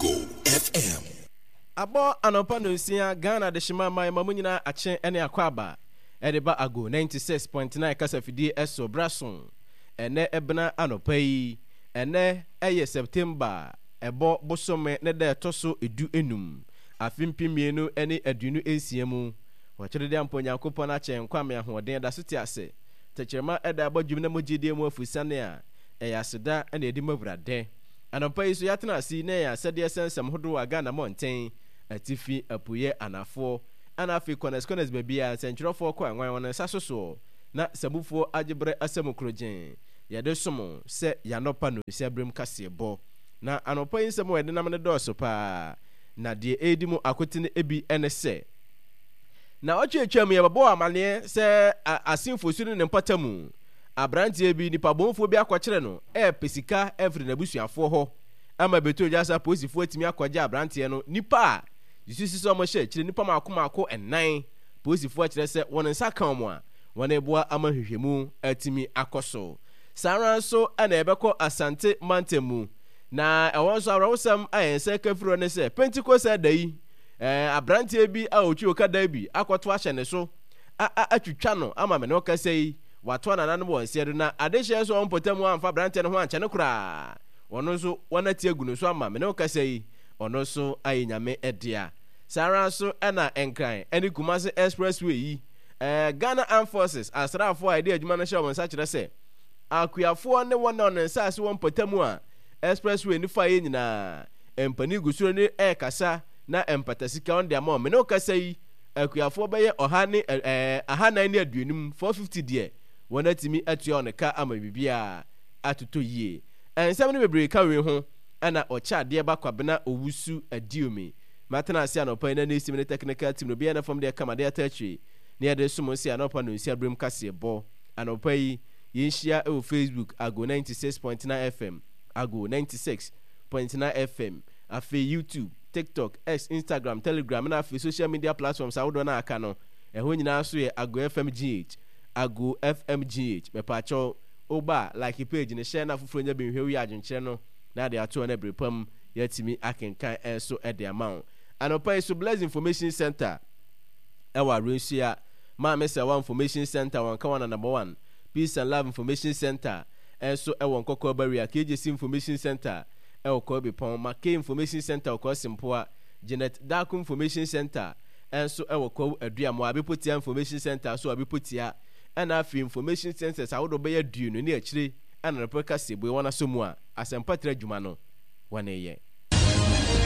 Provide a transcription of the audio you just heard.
Ago FM. Abo anopa no nsia Ghana de shima mai mamunyina ache ene akwaba. Edeba Ago 96.9 kasafidi eso brason. Ene ebna anopa yi. Ene eye September. Ebo bosome ne de toso edu enum. Afimpimienu ene edunu ensiemu. Wachede de ampo Nyankopon ache nkwame ahoden da so ti ase. Techerema eda abadwum na mogide mu afusane a. Eya seda ene edi mawurade. Anopa yi so yatena asi na ya sede sensem hodo wa Ghana monten. Atifi apuye anafo anafi kones bebia sentrofo kwa nwan won sasoso na sabufo agibre asemukrogen yede somo se yanopa no sebrem kasebo na anopa yinsem wede namne doso pa na de edimu akotine ebi enese na otwetwam ye babo amane se asimfo suru ne mpatamu abrantie ebi nipa bonfo bi akwakere no pesika every na busuafo ho ama beto jasa posifo atimi akwaje abrantie no nipa Jisisi so mo she kire nipa maako enan posifo akire se won nsa kan mo a won eboa amahwehwemu atimi akoso saran so ana ebekọ Asante Mantemu na ewon so awrawosam ayense kafiro ne se Pentecost dai abrantie bi a otwi okada bi akoto ahye ne so atwitwa no ama me no kasei wato na nanom won se do na adehye so on potamu amfa abrantie no ho anche ne kura wono so wonati agunu so ama me no kasei ono so ayenyame edia sara so na enkran eni Kumasi Expressway yi Ghana Armed Forces asrafo a ide adwuma no hye won sa kire se akuafo ne won on nsa se won potamu a expressway ni fa ye nyina empani gusuro ni kasa na empatasika on de ama me no kasa yi akuafo be ye ohane ahana ni aduonum 450 de won atimi atua on ka ama bibia atoto yie ensem ne bebre ka we ho ana ocha de ba kwabena owusu adiome matana ase anopa na nesim ne technical team no bia na fam de kama de atachi ne ya de sumo se anopa no nsia brem kasebo anopa yi yenhia e Facebook Ago 96.9 FM Ago 96.9 FM afi YouTube TikTok X Instagram Telegram na afi social media platforms awodo na aka no eho nyina so ye Ago FM GH Ago FM GH me pacho oba like page ne share na fufuro nya benhwe wi adwenkyere no na de ato na brepam yatimi akenkan enso e de amount anopa so Blessed Information Center ewa Rensia ma mesa wa Information Center wan ka wana number 1 Peace and Love Information Center enso ewo nkoko barrier KJC Information Center ewo ko be pon Make Information Center ko simpoa Janet Dark Information Center enso ewo ko aduamo abepotia Information Center so abepotia ana afi Information Center sawodo be ya duno ne akire ana repeka sebo wana so mu a asempatra dwuma no wana ye